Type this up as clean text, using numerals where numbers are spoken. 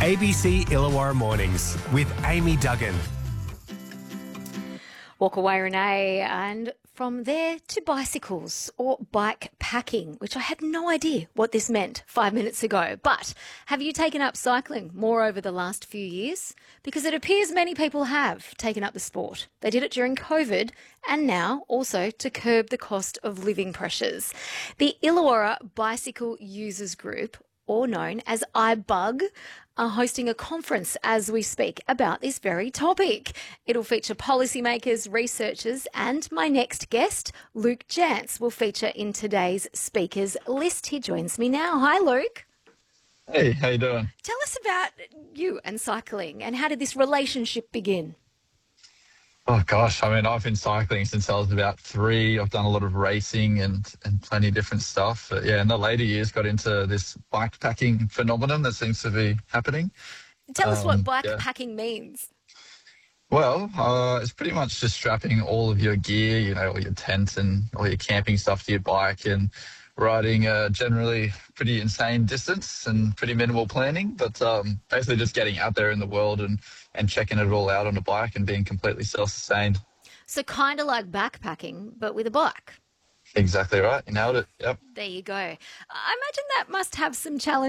ABC Illawarra Mornings with Amy Duggan. Walk away, Renee, and from there to bicycles or bike packing, which I had no idea what this meant 5 minutes ago. But have you taken up cycling more over the last few years? Because it appears many people have taken up the sport. They did it during COVID and now also to curb the cost of living pressures. The Illawarra Bicycle Users Group, or known as iBug, are hosting a conference as we speak about this very topic. It'll feature policymakers, researchers, and my next guest, Luke Jantz, will feature in today's speakers list. He joins me now. Hi, Luke. Hey, how you doing? Tell us about you and cycling, and how did this relationship begin? Oh gosh, I mean, I've been cycling since I was about 3. I've done a lot of racing and plenty of different stuff. But yeah, in the later years, got into this bike packing phenomenon that seems to be happening. Tell us what bike yeah. packing means. Well, it's pretty much just strapping all of your gear, all your tent and all your camping stuff to your bike and riding a generally pretty insane distance and pretty minimal planning, but basically just getting out there in the world and checking it all out on a bike and being completely self-sustained. So kind of like backpacking, but with a bike. Exactly right. You nailed it. Yep. There you go. I imagine that must have some challenges.